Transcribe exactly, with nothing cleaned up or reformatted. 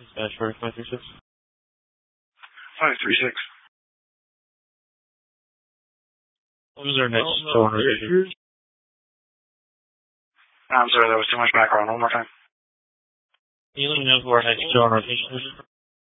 Dispatch for five three six. five three six. What was our next show on rotation? I'm sorry, that was too much background. One more time. Can you let me know who our next show on rotation is?